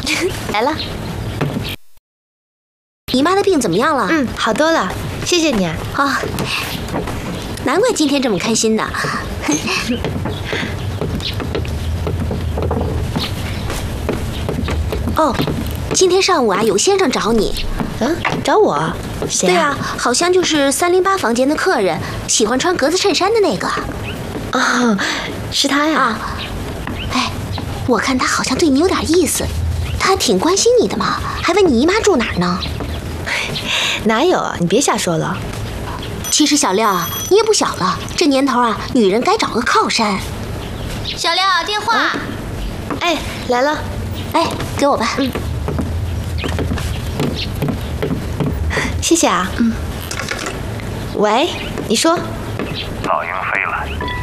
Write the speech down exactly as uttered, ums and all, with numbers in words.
来了。 姨妈的病怎么样了？ 嗯，好多了，谢谢你啊。 啊，难怪今天这么开心呢。哦，今天上午啊，有先生找你。 嗯，找我？谁啊？ 对啊，好像就是三零八房间的客人，喜欢穿格子衬衫的那个。 哦，是他呀。 啊，哎，我看他好像对你有点意思，他还挺关心你的嘛，还问你姨妈住哪儿呢。 哪有啊？你别瞎说了。 其实小廖啊，你也不小了，这年头啊，女人该找个靠山。 小廖，电话。啊、 哎，来了。 哎，给我吧。 嗯。谢谢啊。嗯。喂，你说。 老鹰飞了，